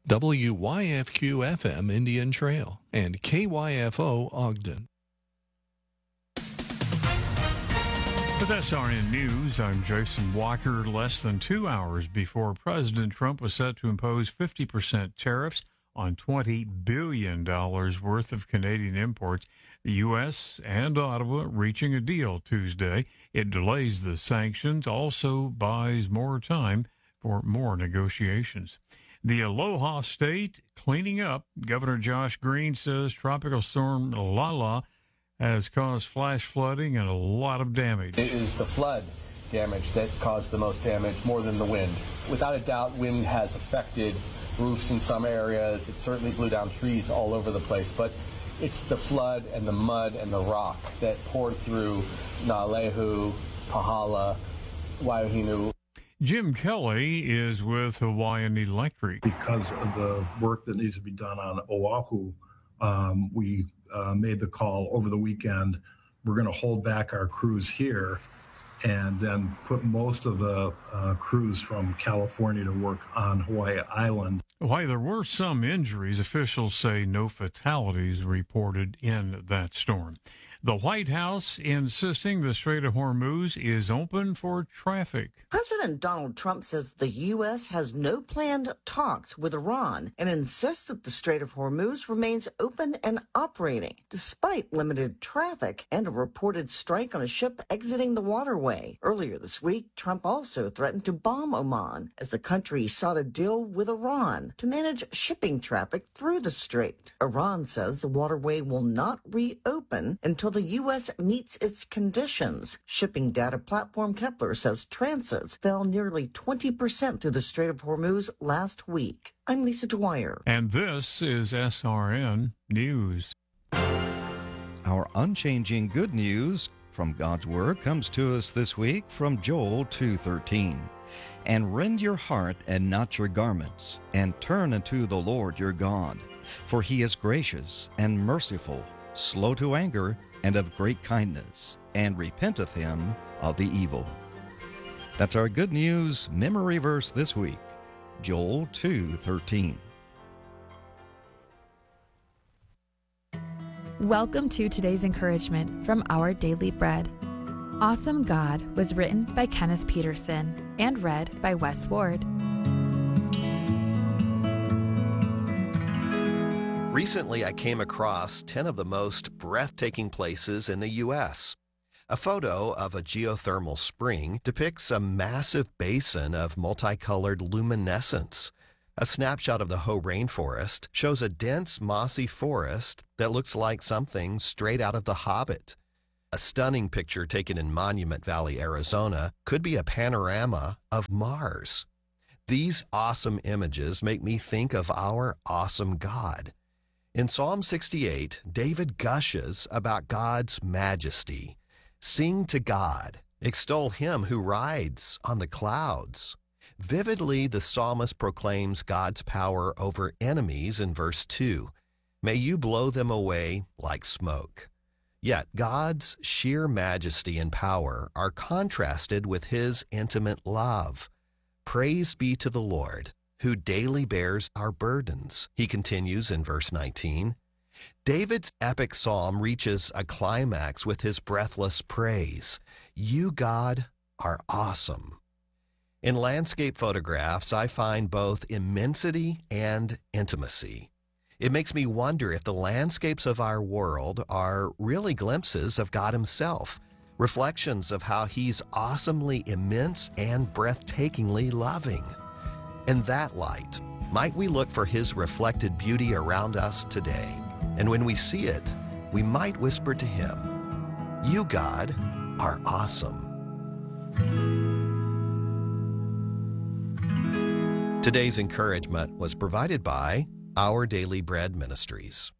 WYFQ-FM Indian Trail and KYFO Ogden. With SRN News, I'm Jason Walker. Less than 2 hours before President Trump was set to impose 50% tariffs on $20 billion worth of Canadian imports, the U.S. and Ottawa reaching a deal Tuesday. It delays the sanctions, also buys more time for more negotiations. The Aloha State cleaning up. Governor Josh Green says Tropical Storm Lala has caused flash flooding and a lot of damage. It is the flood damage that's caused the most damage, more than the wind. Without a doubt, wind has affected roofs in some areas. It certainly blew down trees all over the place, but it's the flood and the mud and the rock that poured through Naalehu, Pahala, Waiohinu. Jim Kelly is with Hawaiian Electric. Because of the work that needs to be done on Oahu, we made the call over the weekend. We're going to hold back our crews here and then put most of the crews from California to work on Hawaii Island. While there were some injuries, officials say no fatalities reported in that storm. The White House insisting the Strait of Hormuz is open for traffic. President Donald Trump says the U.S. has no planned talks with Iran and insists that the Strait of Hormuz remains open and operating, despite limited traffic and a reported strike on a ship exiting the waterway. Earlier this week, Trump also threatened to bomb Oman as the country sought a deal with Iran to manage shipping traffic through the strait. Iran says the waterway will not reopen until the U.S. meets its conditions. Shipping data platform Kepler says transits fell nearly 20% through the Strait of Hormuz last week. I'm Lisa Dwyer. And this is SRN News. Our unchanging good news from God's Word comes to us this week from Joel 2:13. And rend your heart and not your garments, and turn unto the Lord your God. For he is gracious and merciful, slow to anger, and of great kindness, and repenteth him of the evil. That's our good news memory verse this week, Joel 2:13. Welcome to today's encouragement from Our Daily Bread. Awesome God was written by Kenneth Peterson and read by Wes Ward. Recently, I came across 10 of the most breathtaking places in the U.S. A photo of a geothermal spring depicts a massive basin of multicolored luminescence. A snapshot of the Hoh rainforest shows a dense, mossy forest that looks like something straight out of The Hobbit. A stunning picture taken in Monument Valley, Arizona, could be a panorama of Mars. These awesome images make me think of our awesome God. In Psalm 68, David gushes about God's majesty. Sing to God, extol him who rides on the clouds. Vividly, the psalmist proclaims God's power over enemies in verse 2. May you blow them away like smoke. Yet God's sheer majesty and power are contrasted with his intimate love. Praise be to the Lord, who daily bears our burdens, he continues in verse 19. David's epic psalm reaches a climax with his breathless praise. You, God, are awesome. In landscape photographs, I find both immensity and intimacy. It makes me wonder if the landscapes of our world are really glimpses of God himself, reflections of how he's awesomely immense and breathtakingly loving. In that light, might we look for his reflected beauty around us today? And when we see it, we might whisper to him, you, God, are awesome. Today's encouragement was provided by Our Daily Bread Ministries.